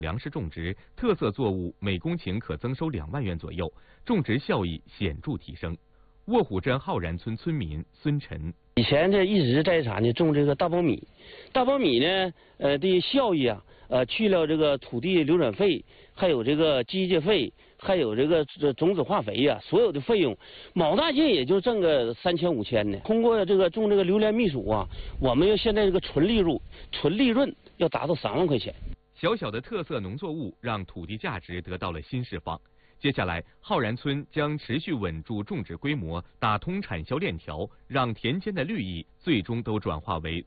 粮食种植，特色作物每公顷可增收2万元左右，种植效益显著提升。卧虎镇浩然村村民孙晨： 以前这一直在啥呢？种这个大苞米，大苞米呢，的效益啊，去了这个土地流转费，还有这个机械费，还有这个种子化肥呀，所有的费用，卯大劲也就挣个3000、5000呢。通过这个种这个榴莲蜜薯啊，我们要现在这个纯利润要达到3万块钱。 小小的特色农作物让土地价值得到了新释放。接下来，浩然村将持续稳住种植规模，打通产销链条，让田间的绿意最终都转化为